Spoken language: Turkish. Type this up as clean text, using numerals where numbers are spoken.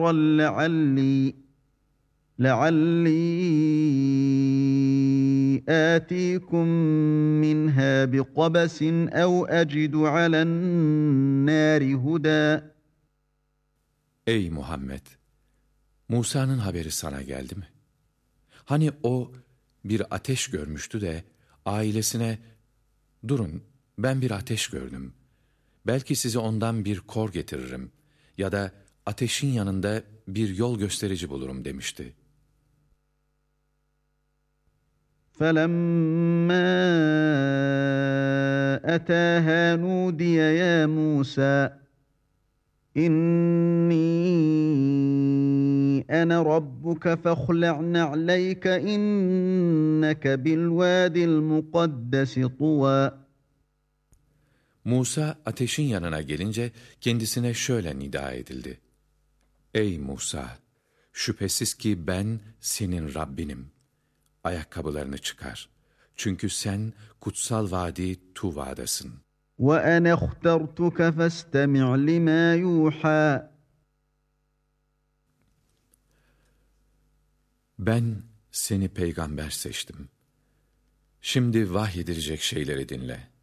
لعلي آتيكم منها بقبس أو أجد على النار هدى. Ey Muhammed! Musa'nın haberi sana geldi mi? Hani o bir ateş görmüştü de ailesine, durun ben bir ateş gördüm. Belki size ondan bir kor getiririm ya da ateşin yanında bir yol gösterici bulurum demişti. فَلَمَّا أَتَاهَا نُودِيَ يَا مُوسَى إِنِّي أَنَا رَبُّكَ فَاخْلَعْ نَعْلَيْكَ إِنَّكَ بِالْوَادِ الْمُقَدَّسِ طُوًى. Musa ateşin yanına gelince kendisine şöyle nida edildi. Ey Musa! Şüphesiz ki ben senin Rabbinim. Ayakkabılarını çıkar. Çünkü sen kutsal vadi Tuva'dasın. وَأَنَا اخْتَرْتُكَ فَاسْتَمِعْ لِمَا يُوحَى. Ben seni peygamber seçtim. Şimdi vahyedilecek şeyleri dinle.